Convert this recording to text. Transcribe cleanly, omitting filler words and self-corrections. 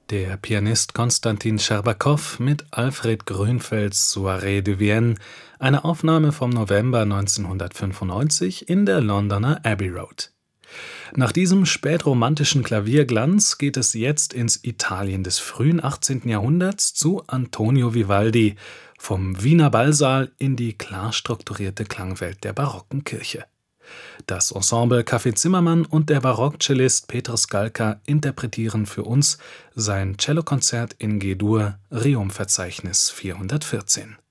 Der Pianist Konstantin Scherbakow mit Alfred Grünfelds Soirée de Vienne, eine Aufnahme vom November 1995 in der Londoner Abbey Road. Nach diesem spätromantischen Klavierglanz geht es jetzt ins Italien des frühen 18. Jahrhunderts zu Antonio Vivaldi, vom Wiener Ballsaal in die klar strukturierte Klangwelt der barocken Kirche. Das Ensemble Café Zimmermann und der Barockcellist Petr Skalka interpretieren für uns sein Cellokonzert in G-Dur, Rerum-Verzeichnis 414.